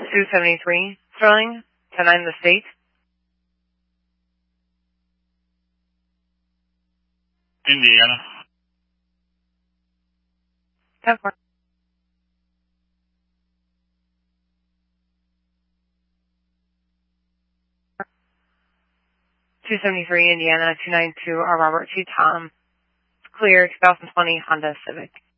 273, Sterling, 10-9 the state. Indiana. 10-4. 273, Indiana, 292, Robert T. Tom. Clear, 2020 Honda Civic.